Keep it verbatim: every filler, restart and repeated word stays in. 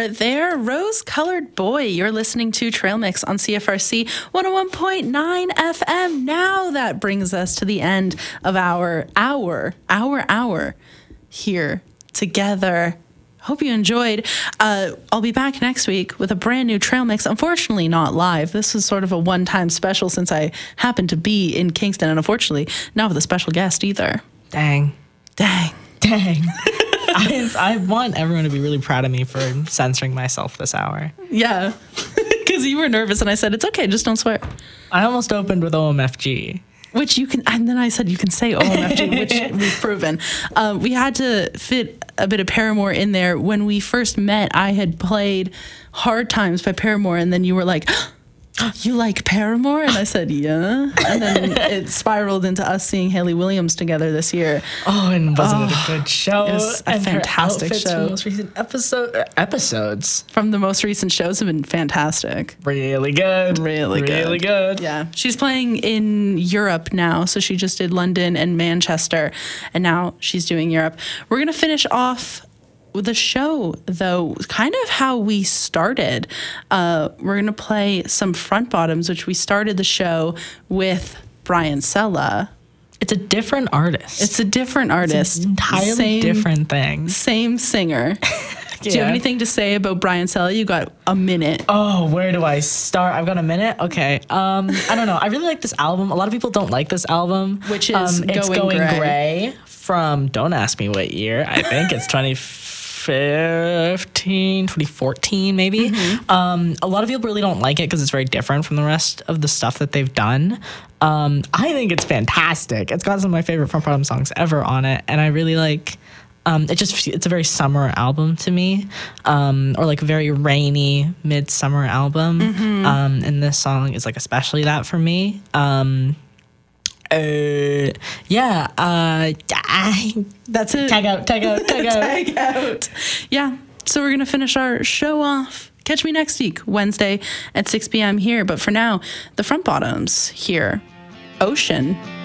are there. Rose Colored Boy, you're listening to Trail Mix on C F R C one oh one point nine F M. Now that brings us to the end of our hour, our hour here together. Hope you enjoyed. Uh, I'll be back next week with a brand new Trail Mix. Unfortunately, not live. This is sort of a one-time special since I happen to be in Kingston, and unfortunately, not with a special guest either. Dang. Dang. Dang. I, I want everyone to be really proud of me for censoring myself this hour. Yeah, because you were nervous, and I said, it's okay, just don't swear. I almost opened with O M F G. Which you can, and then I said you can say O M F G, which we've proven. Uh, we had to fit a bit of Paramore in there. When we first met, I had played Hard Times by Paramore, and then you were like, you like Paramore? And I said, yeah. And then it spiraled into us seeing Hayley Williams together this year. Oh, and wasn't oh, it a good show? It was a and fantastic her show. From most recent episode, uh, episodes. From the most recent shows have been fantastic. Really good. Really good. Really good. Yeah. She's playing in Europe now. So she just did London and Manchester, and now she's doing Europe. We're going to finish off the show, though, kind of how we started. Uh, we're going to play some Front Bottoms, which we started the show with Brian Sella. It's a different artist. It's a different artist. It's an entirely same, different thing. Same singer. Yeah. Do you have anything to say about Brian Sella? You got a minute. Oh, where do I start? I've got a minute? Okay. Um, I don't know. I really like this album. A lot of people don't like this album. Which is um, It's Going, Going Gray. Gray from, don't ask me what year. I think it's twenty fifteen, twenty fourteen maybe. Mm-hmm. Um, a lot of people really don't like it because it's very different from the rest of the stuff that they've done. Um, I think it's fantastic. It's got some of my favorite Front Bottom songs ever on it, and I really like. Um, it just it's a very summer album to me, um, or like a very rainy midsummer album. Mm-hmm. Um, and this song is like especially that for me. Um, Uh, yeah, uh, I, that's it. Tag out, tag out, tag out. Tag out. Yeah, so we're going to finish our show off. Catch me next week, Wednesday at six p.m. here. But for now, the Front Bottoms here. Ocean.